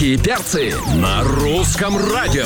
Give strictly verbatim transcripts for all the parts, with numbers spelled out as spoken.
И перцы на русском радио.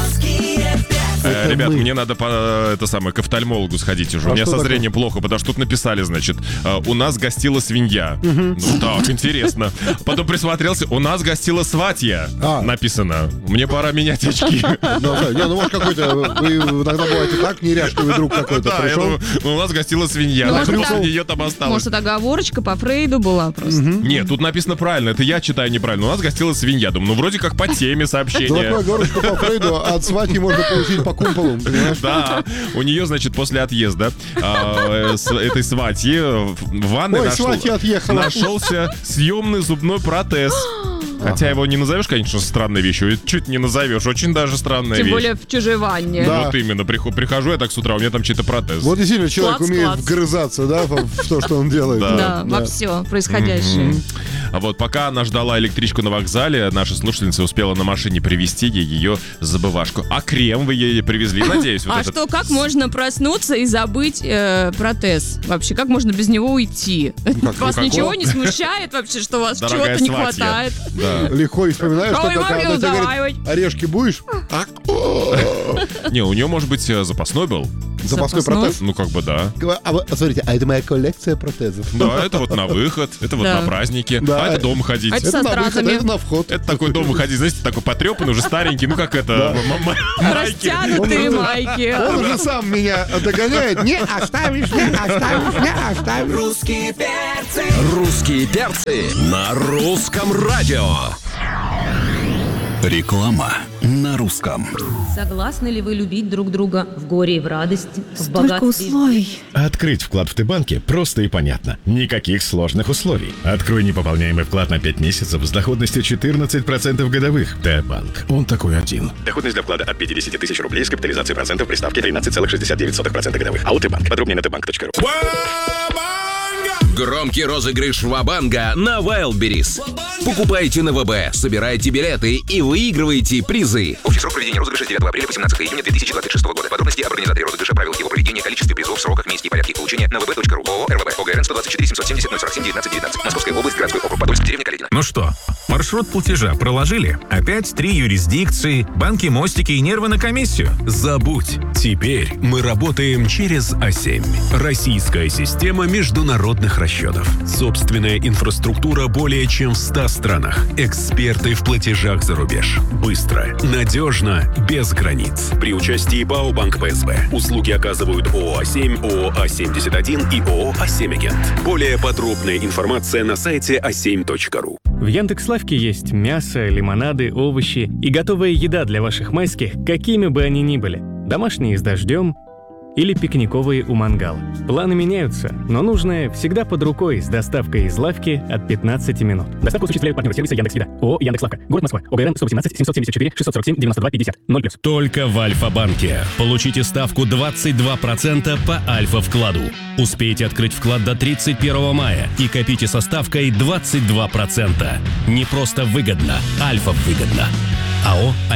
Э, ребят, мне надо по, это самое, к офтальмологу сходить уже. А у меня со такое? Зрением плохо, потому что тут написали, значит, у нас гостила свинья. Угу. Ну так, интересно. Потом присмотрелся, у нас гостила сватья. А. Написано. Мне пора менять очки. Не, ну может какой-то, вы иногда бываете так, неряшливый друг какой-то пришел. У нас гостила свинья. Ее там осталось. Может, это оговорочка по Фрейду была просто. Нет, тут написано правильно, это я читаю неправильно. У нас гостила свинья. Думаю, ну вроде как по теме сообщения. Такая оговорочка по Фрейду, а от сватьи можно получить по кумполу, понимаешь? Да, у нее, значит, после отъезда э, с этой сватьи в ванной Ой, нашел, нашелся съемный зубной протез. Хотя ага. его не назовешь, конечно, странной вещью. Чуть не назовешь, очень даже странная Тем вещь. Тем более в чужой ванне. Да. Вот именно, прихожу я так с утра, у меня там чей-то протез. Вот действительно человек клац, умеет клац. вгрызаться, да, в то, что он делает. Да, да, да. во все происходящее. Mm-hmm. А вот пока она ждала электричку на вокзале, наша слушательница успела на машине привезти ей ее забывашку. А крем вы ей привезли, надеюсь? А что, как можно проснуться и забыть протез? Вообще, как можно без него уйти? Вас ничего не смущает вообще, что у вас чего-то не хватает? Легко и вспоминаешь, что когда тебе говорит, орешки будешь? Не, у нее, может быть, запасной был. Запасной протез? Ну, как бы, да. А, смотрите, а это моя коллекция протезов. Да, это вот на выход, это вот на праздники, а это дома ходить. Это на выход, это на вход. Это такой дома ходить, знаете, такой потрепанный, уже старенький, ну, как это, растянутые майки. Он уже сам меня догоняет. Не оставишь, не оставишь, не оставишь. Русские перцы. Русские перцы на русском радио. Реклама на русском. Согласны ли вы любить друг друга в горе и в радости, в Столько богатстве? условий. Открыть вклад в Т-банке просто и понятно. Никаких сложных условий. Открой непополняемый вклад на пять месяцев с доходностью четырнадцать процентов годовых. Т-банк. Он такой один. Доходность для вклада от пятьдесят тысяч рублей с капитализацией процентов при ставке тринадцать целых шестьдесят девять сотых процента годовых. А у Т-банк. Подробнее на тбанк точка ру. Громкий розыгрыш Вабанга на Wildberries. Покупайте на ВБ, собирайте билеты и выигрывайте призы. Общий срок проведения розыгрыша с девятого апреля по семнадцатого июня две тысячи двадцать шестого года. Подробности об организаторе розыгрыша, правилах его проведения, количестве призов, сроках, месте и порядке их получения на вэ бэ точка ру. ООО эр вэ бэ. ОГРН сто двадцать четыре семьсот семьдесят ноль сорок семь девятнадцать девятнадцать. Московская область, городской округ Подольск, деревня Каледино. Ну что, маршрут платежа проложили? Опять три юрисдикции, банки, мостики и нервы на комиссию? Забудь. Теперь мы работаем через А семь. Российская система международных расчетов. Собственная инфраструктура более чем в ста странах. Эксперты в платежах за рубеж. Быстро, надежно, без границ. При участии БАО Банк Пэ Эс Бэ. Услуги оказывают ООО А семь, ООО А семьдесят один и ООО А семь Агент. Более подробная информация на сайте а семь точка ру. В Яндекс.Лавке есть мясо, лимонады, овощи и готовая еда для ваших майских, какими бы они ни были. Домашние с дождем или пикниковые у мангала. Планы меняются, но нужное всегда под рукой с доставкой из лавки от пятнадцати минут. Доставку осуществляют партнеры сервиса Яндекс.Еда. ООО «Яндекс.Лавка». Город Москва. ОГРН сто восемнадцать семьсот семьдесят четыре шестьсот сорок семь девяносто два пятьдесят. ноль плюс. Только в Альфа-банке. Получите ставку двадцать два процента по Альфа-вкладу. Успейте открыть вклад до тридцать первого мая и копите со ставкой двадцать два процента. Не просто выгодно, Альфа выгодно. АО «Альфа».